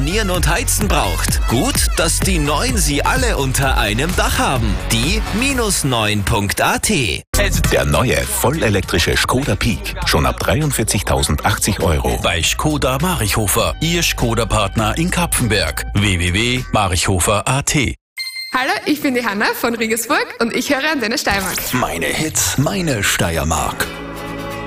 Sanieren und Heizen braucht. Gut, dass die Neuen sie alle unter einem Dach haben. Die-9.at. Der neue, vollelektrische Skoda Peak. Schon ab 43.080 €. Bei Skoda Marichhofer, Ihr Skoda-Partner in Kapfenberg. www.marichhofer.at. Hallo, ich bin die Hanna von Regensburg und ich höre Antenne Steiermark. Meine Hits, meine Steiermark.